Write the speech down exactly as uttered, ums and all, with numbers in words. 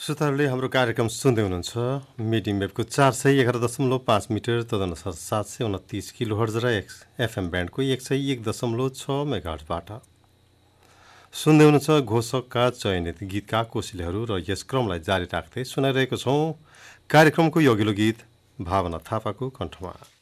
श्रोताहरूले हाम्रो कार्यक्रम सुन्दै हुनुहुन्छ मिडियम वेभको चार सय एघार दशमलव पाँच मिटर तदनुसार सात सय उनतिस किलो हर्ज र एफएम ब्यान्डको एक सय एक दशमलव छ मेगाहर्जबाट सुन्दै हुनुहुन्छ घोषकका चयनित गीतका कोसिलीहरू र यस क्रमलाई जारी राख्दै सुनाइरहेको छौँ कार्यक्रमको यो अघिल्लो गीत भावना थापाको कण्ठमा।